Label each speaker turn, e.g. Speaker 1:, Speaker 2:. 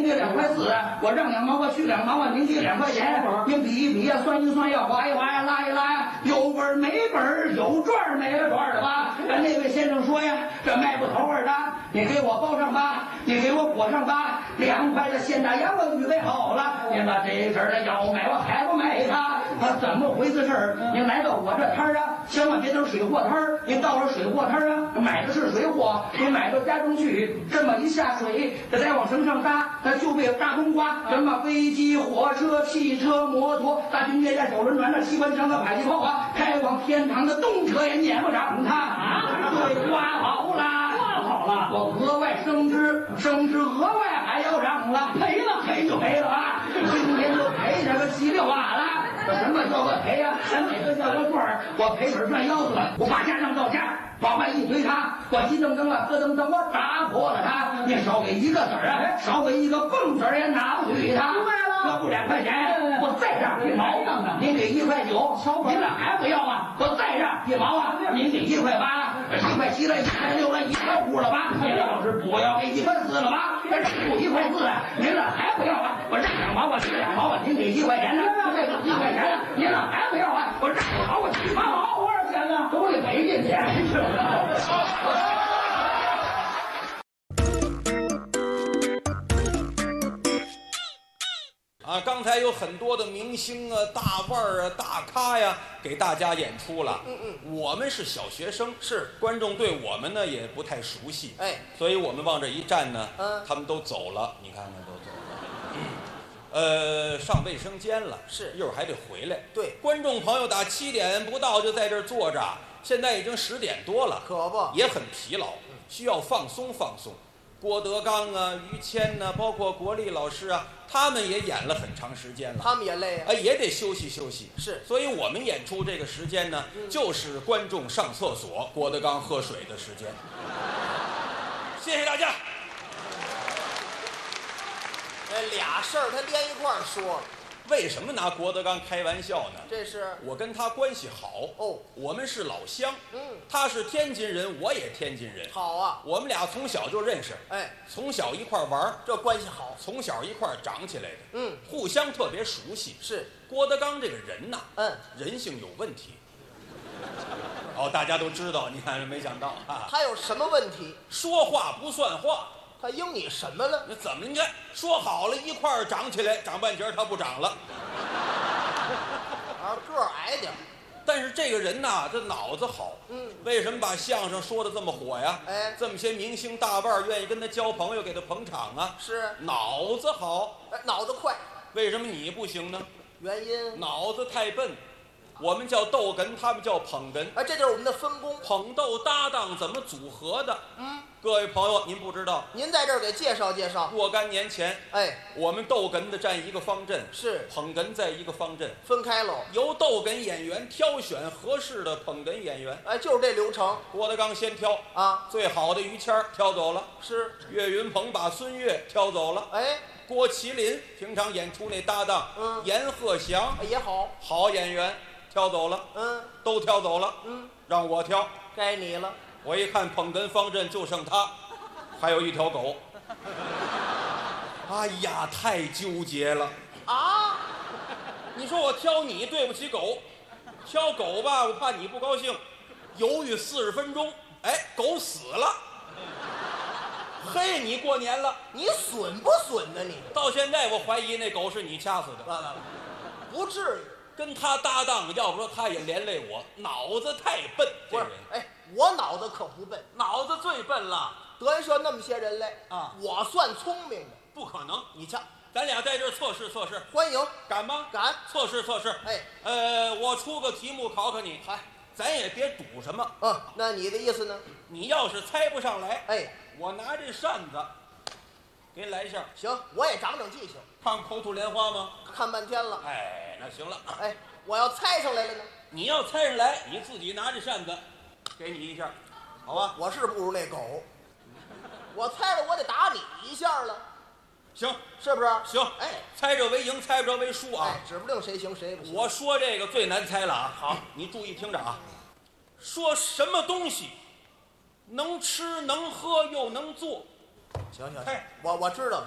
Speaker 1: 给2块4啊，我让2毛，我去2毛啊，您给2块钱，您比一比呀，算一算呀，划一划呀，拉一拉呀，有本儿没本儿，有赚儿没了赚儿的吧？那位先生说呀，这卖不头味儿的，你给我包上吧，你给我裹上吧，2块的现大洋我预备好了，您把这事儿的要买我还不买它？怎么回事儿？您来到我这摊儿啊，千万别等水货摊儿，您到了水货摊儿啊，买的是水货，您买到家中去，这么一下水，这再往绳上搭，它就被大冬瓜，什么飞机、火车、汽车、摩托、大军列战、小轮船的机关枪的迫击炮啊，开往天堂的动车也撵不上它啊！对，刮好了，刮好了，我额外升职，额外还要涨了，赔了赔就赔了啊！今天就赔这个7、6瓦了。什么叫个赔呀？咱哪个叫个赚儿？我赔本赚腰子了，我把家上到家，往外一推它，我急蹬蹬了，咯噔噔，我打破了它。你少给1个子儿啊，少给1个蹦子儿也拿不去它。要不2块钱，我再让1毛，您给1块9，您这还不要啊？我再让1毛啊，您给1块8，1块7了，1块6了，1块5了吧？您要是不要给1块4了吧？这不1块4啊，您这还不要啊？我让2毛，我去2毛啊，您给1块钱呢？这1块钱呢？您这还不要啊？我让2毛，我去8毛，多少钱呢？都得赔进钱去了。
Speaker 2: 啊，刚才有很多的明星啊、大腕儿啊、大咖呀，给大家演出了。我们是小学生，
Speaker 3: 是
Speaker 2: 观众对我们呢也不太熟悉，
Speaker 3: 哎，
Speaker 2: 所以我们往这一站呢，他们都走了，你看看都走了。上卫生间了，
Speaker 3: 是
Speaker 2: 一会儿还得回来。
Speaker 3: 对，
Speaker 2: 观众朋友打7点不到就在这儿坐着，现在已经10点多了，
Speaker 3: 可不
Speaker 2: 也很疲劳，需要放松放松。郭德纲啊、于谦呐、包括国立老师啊，他们也演了很长时间了，
Speaker 3: 他们也累啊，
Speaker 2: 也得休息休息。
Speaker 3: 是，
Speaker 2: 所以我们演出这个时间呢，就是观众上厕所、郭德纲喝水的时间。谢谢大家。
Speaker 3: 俩事儿他连一块儿说，
Speaker 2: 为什么拿郭德纲开玩笑呢？
Speaker 3: 这是
Speaker 2: 我跟他关系好
Speaker 3: 哦，
Speaker 2: 我们是老乡，他是天津人，我也天津人，
Speaker 3: 好啊，
Speaker 2: 我们俩从小就认识，
Speaker 3: 哎，
Speaker 2: 从小一块玩，
Speaker 3: 这关系好，
Speaker 2: 从小一块长起来的，互相特别熟悉。
Speaker 3: 是
Speaker 2: 郭德纲这个人呐，人性有问题。哦，大家都知道，你看没想到啊，
Speaker 3: 他有什么问题？
Speaker 2: 说话不算话。
Speaker 3: 他应你什么了？
Speaker 2: 那怎么？你看说好了一块儿长起来，长半截他不长了，
Speaker 3: 个儿矮点。
Speaker 2: 但是这个人呐，这脑子好。为什么把相声说的这么火呀？
Speaker 3: 哎，
Speaker 2: 这么些明星大腕愿意跟他交朋友，给他捧场啊。
Speaker 3: 是
Speaker 2: 脑子好，
Speaker 3: 脑子快。
Speaker 2: 为什么你不行呢？
Speaker 3: 原因
Speaker 2: 脑子太笨。我们叫逗哏，他们叫捧哏。
Speaker 3: 这就是我们的分工，
Speaker 2: 捧逗搭档怎么组合的？各位朋友，您不知道，
Speaker 3: 您在这儿给介绍介绍。
Speaker 2: 若干年前，我们逗哏的站一个方阵，
Speaker 3: 是
Speaker 2: 捧哏在一个方阵，
Speaker 3: 分开喽。
Speaker 2: 由逗哏演员挑选合适的捧哏演员。
Speaker 3: 就是这流程。
Speaker 2: 郭德纲先挑
Speaker 3: 啊，
Speaker 2: 最好的于谦儿挑走了，
Speaker 3: 是
Speaker 2: 岳云鹏把孙越挑走了。郭麒麟平常演出那搭档，阎鹤祥
Speaker 3: 也好，
Speaker 2: 好演员。挑走了，都挑走了，让我挑，
Speaker 3: 该你了。
Speaker 2: 我一看捧哏方阵就剩他，还有一条狗。哎呀，太纠结了
Speaker 3: 啊！
Speaker 2: 你说我挑你对不起狗，挑狗吧，我怕你不高兴，犹豫40分钟，狗死了。嘿，你过年了，
Speaker 3: 你损不损呢？你
Speaker 2: 到现在我怀疑那狗是你掐死的，
Speaker 3: 不至于。
Speaker 2: 跟他搭档，要不说他也连累我，脑子太笨。这人，
Speaker 3: 我脑子可不笨，
Speaker 2: 脑子最笨了。
Speaker 3: 德云社那么些人来啊，我算聪明的，
Speaker 2: 不可能。
Speaker 3: 你瞧，
Speaker 2: 咱俩在这儿测试测试，
Speaker 3: 欢迎，
Speaker 2: 敢吗？
Speaker 3: 敢，
Speaker 2: 测试测试。我出个题目考考你，咱也别赌什么。
Speaker 3: 那你的意思呢？
Speaker 2: 你要是猜不上来，我拿这扇子给你来一下。
Speaker 3: 行，我也长长记性。
Speaker 2: 看口吐莲花吗？
Speaker 3: 看半天了。
Speaker 2: 那行了。
Speaker 3: 我要猜上来了呢？
Speaker 2: 你要猜上来，你自己拿着扇子，给你一下，好吧？
Speaker 3: 我是不如那狗，我猜了我得打你一下了。
Speaker 2: 行，
Speaker 3: 是不是？
Speaker 2: 行。猜着为赢，猜不着为输啊。
Speaker 3: 指不定谁行谁不行。
Speaker 2: 我说这个最难猜了啊。好，你注意听着啊。说什么东西能吃能喝又能做？
Speaker 3: 行，我知道了。